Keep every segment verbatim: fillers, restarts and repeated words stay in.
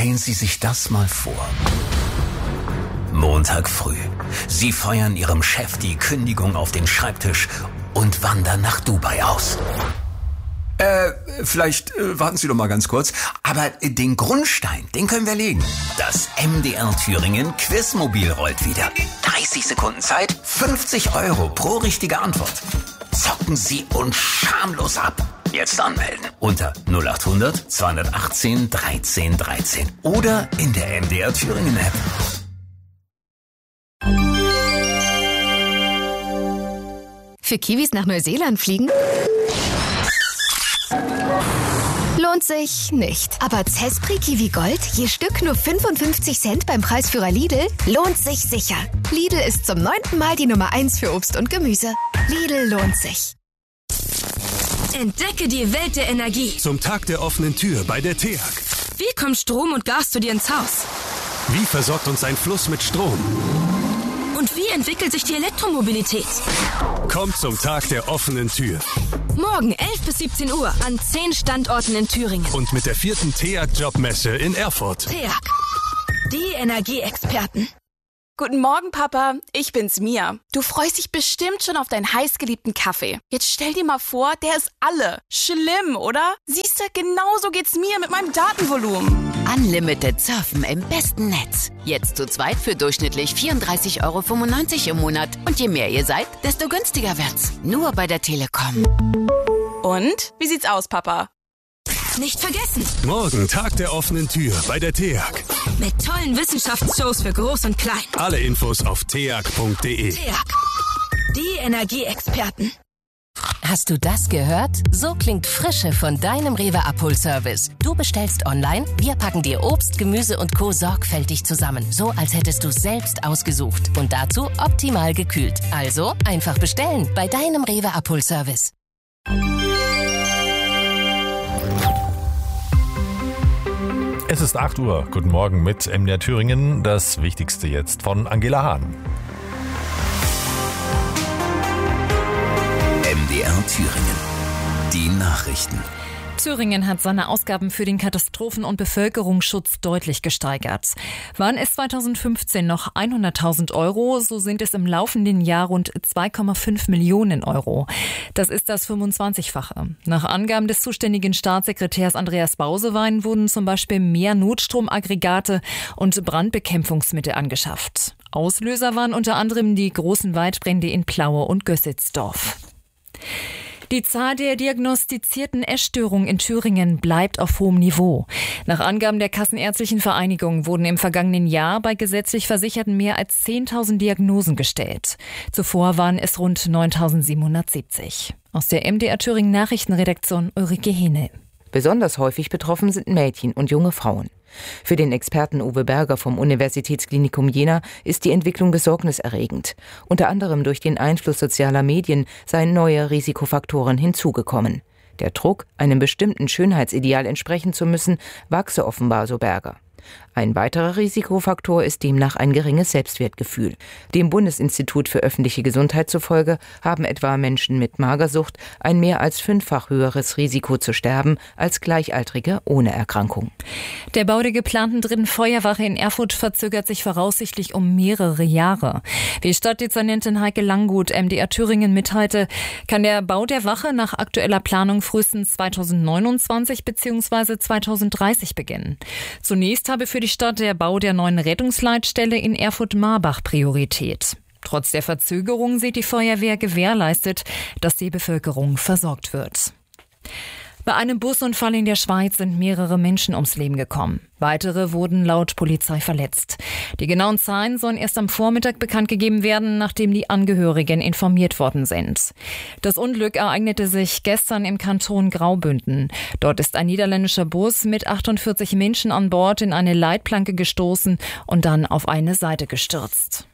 Stellen Sie sich das mal vor. Montag früh. Sie feuern Ihrem Chef die Kündigung auf den Schreibtisch und wandern nach Dubai aus. Äh, vielleicht äh, warten Sie doch mal ganz kurz. Aber äh, den Grundstein, den können wir legen. Das M D R Thüringen Quizmobil rollt wieder. dreißig Sekunden Zeit, fünfzig Euro pro richtige Antwort. Zocken Sie uns schamlos ab. Jetzt anmelden unter null acht hundert zweihundertachtzehn dreizehn dreizehn oder in der M D R Thüringen App. Für Kiwis nach Neuseeland fliegen? Lohnt sich nicht. Aber Zespri Kiwi Gold, je Stück nur fünfundfünfzig Cent beim Preisführer Lidl, lohnt sich sicher. Lidl ist zum neunten Mal die Nummer eins für Obst und Gemüse. Lidl lohnt sich. Entdecke die Welt der Energie. Zum Tag der offenen Tür bei der T E A G. Wie kommt Strom und Gas zu dir ins Haus? Wie versorgt uns ein Fluss mit Strom? Und wie entwickelt sich die Elektromobilität? Kommt zum Tag der offenen Tür. Morgen elf bis siebzehn Uhr an zehn Standorten in Thüringen. Und mit der vierten T E A G-Jobmesse in Erfurt. T E A G, die Energieexperten. Guten Morgen, Papa. Ich bin's, Mia. Du freust dich bestimmt schon auf deinen heißgeliebten Kaffee. Jetzt stell dir mal vor, der ist alle. Schlimm, oder? Siehste, genauso geht's mir mit meinem Datenvolumen. Unlimited Surfen im besten Netz. Jetzt zu zweit für durchschnittlich vierunddreißig Euro fünfundneunzig im Monat. Und je mehr ihr seid, desto günstiger wird's. Nur bei der Telekom. Und? Wie sieht's aus, Papa? Nicht vergessen. Morgen Tag der offenen Tür bei der T E A G. Mit tollen Wissenschaftsshows für Groß und Klein. Alle Infos auf t e a g punkt d e. T E A G, die Energieexperten. Hast du das gehört? So klingt Frische von deinem Rewe Abholservice. Du bestellst online, wir packen dir Obst, Gemüse und Co. sorgfältig zusammen. So, als hättest du selbst ausgesucht. Und dazu optimal gekühlt. Also einfach bestellen bei deinem Rewe Abholservice. Es ist acht Uhr. Guten Morgen mit M D R Thüringen. Das Wichtigste jetzt von Angela Hahn. M D R Thüringen. Die Nachrichten. Thüringen hat seine Ausgaben für den Katastrophen- und Bevölkerungsschutz deutlich gesteigert. Waren es zweitausendfünfzehn noch hunderttausend Euro, so sind es im laufenden Jahr rund zwei Komma fünf Millionen Euro. Das ist das fünfundzwanzigfache. Nach Angaben des zuständigen Staatssekretärs Andreas Bausewein wurden zum Beispiel mehr Notstromaggregate und Brandbekämpfungsmittel angeschafft. Auslöser waren unter anderem die großen Waldbrände in Plaue und Gössitzdorf. Die Zahl der diagnostizierten Essstörungen in Thüringen bleibt auf hohem Niveau. Nach Angaben der Kassenärztlichen Vereinigung wurden im vergangenen Jahr bei gesetzlich Versicherten mehr als zehntausend Diagnosen gestellt. Zuvor waren es rund neuntausendsiebenhundertsiebzig. Aus der M D R Thüringen Nachrichtenredaktion Ulrike Henel. Besonders häufig betroffen sind Mädchen und junge Frauen. Für den Experten Uwe Berger vom Universitätsklinikum Jena ist die Entwicklung besorgniserregend. Unter anderem durch den Einfluss sozialer Medien seien neue Risikofaktoren hinzugekommen. Der Druck, einem bestimmten Schönheitsideal entsprechen zu müssen, wachse offenbar, so Berger. Ein weiterer Risikofaktor ist demnach ein geringes Selbstwertgefühl. Dem Bundesinstitut für öffentliche Gesundheit zufolge haben etwa Menschen mit Magersucht ein mehr als fünffach höheres Risiko zu sterben als Gleichaltrige ohne Erkrankung. Der Bau der geplanten dritten Feuerwache in Erfurt verzögert sich voraussichtlich um mehrere Jahre. Wie Stadtdezernentin Heike Langgut M D R Thüringen mitteilte, kann der Bau der Wache nach aktueller Planung frühestens zweitausendneunundzwanzig bzw. zweitausenddreißig beginnen. Zunächst habe für die Stadt der Bau der neuen Rettungsleitstelle in Erfurt-Marbach Priorität. Trotz der Verzögerung sieht die Feuerwehr gewährleistet, dass die Bevölkerung versorgt wird. Bei einem Busunfall in der Schweiz sind mehrere Menschen ums Leben gekommen. Weitere wurden laut Polizei verletzt. Die genauen Zahlen sollen erst am Vormittag bekannt gegeben werden, nachdem die Angehörigen informiert worden sind. Das Unglück ereignete sich gestern im Kanton Graubünden. Dort ist ein niederländischer Bus mit achtundvierzig Menschen an Bord in eine Leitplanke gestoßen und dann auf eine Seite gestürzt.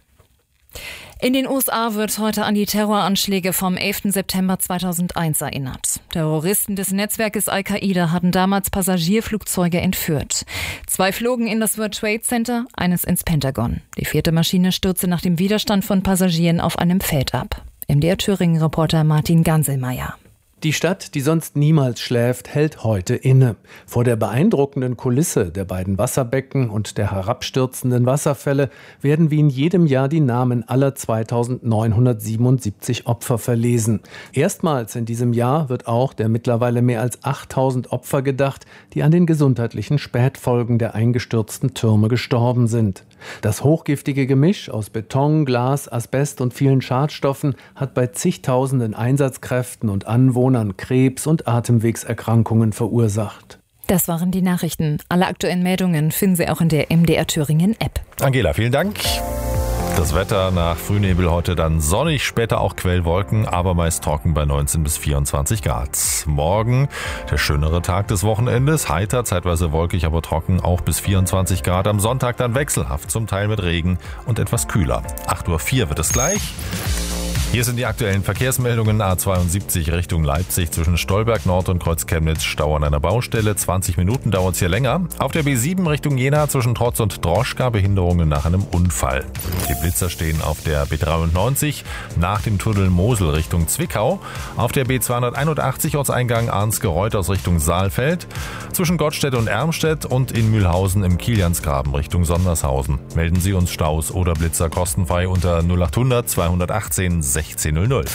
In den U S A wird heute an die Terroranschläge vom elften September zweitausendeins erinnert. Terroristen des Netzwerkes Al-Qaida hatten damals Passagierflugzeuge entführt. Zwei flogen in das World Trade Center, eines ins Pentagon. Die vierte Maschine stürzte nach dem Widerstand von Passagieren auf einem Feld ab. M D R Thüringen-Reporter Martin Ganselmeier. Die Stadt, die sonst niemals schläft, hält heute inne. Vor der beeindruckenden Kulisse der beiden Wasserbecken und der herabstürzenden Wasserfälle werden wie in jedem Jahr die Namen aller zweitausendneunhundertsiebenundsiebzig Opfer verlesen. Erstmals in diesem Jahr wird auch der mittlerweile mehr als achttausend Opfer gedacht, die an den gesundheitlichen Spätfolgen der eingestürzten Türme gestorben sind. Das hochgiftige Gemisch aus Beton, Glas, Asbest und vielen Schadstoffen hat bei zigtausenden Einsatzkräften und Anwohnern Krebs- und Atemwegserkrankungen verursacht. Das waren die Nachrichten. Alle aktuellen Meldungen finden Sie auch in der M D R Thüringen App. Angela, vielen Dank. Das Wetter nach Frühnebel heute dann sonnig, später auch Quellwolken, aber meist trocken bei neunzehn bis vierundzwanzig Grad. Morgen der schönere Tag des Wochenendes, heiter, zeitweise wolkig, aber trocken, auch bis vierundzwanzig Grad. Am Sonntag dann wechselhaft, zum Teil mit Regen und etwas kühler. acht Uhr vier wird es gleich. Hier sind die aktuellen Verkehrsmeldungen. A zweiundsiebzig Richtung Leipzig zwischen Stolberg Nord und Kreuz Chemnitz, Stau an einer Baustelle. zwanzig Minuten dauert es hier länger. Auf der B sieben Richtung Jena zwischen Trotz und Droschka Behinderungen nach einem Unfall. Die Blitzer stehen auf der B dreiundneunzig nach dem Tunnel Mosel Richtung Zwickau. Auf der B zweihunderteinundachtzig Ortseingang Arnsgereuth aus Richtung Saalfeld. Zwischen Gottstedt und Ermstedt und in Mühlhausen im Kiliansgraben Richtung Sondershausen. Melden Sie uns Staus oder Blitzer kostenfrei unter null achthundert zweihundertachtzehn sechzehn null null.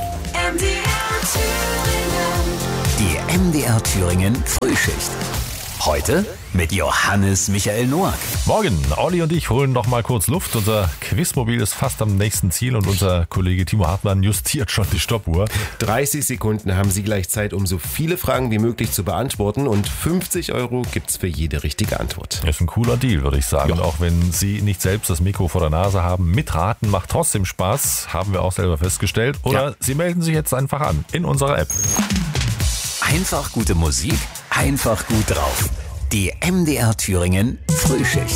Die M D R Thüringen Frühschicht. Heute mit Johannes Michael Noack. Morgen, Olli und ich holen noch mal kurz Luft. Unser Quizmobil ist fast am nächsten Ziel und unser Kollege Timo Hartmann justiert schon die Stoppuhr. dreißig Sekunden haben Sie gleich Zeit, um so viele Fragen wie möglich zu beantworten und fünfzig Euro gibt's für jede richtige Antwort. Das ist ein cooler Deal, würde ich sagen. Ja. Und auch wenn Sie nicht selbst das Mikro vor der Nase haben, mitraten macht trotzdem Spaß, haben wir auch selber festgestellt. Oder ja. Sie melden sich jetzt einfach an in unserer App. Einfach gute Musik, einfach gut drauf. Die M D R Thüringen Frühschicht.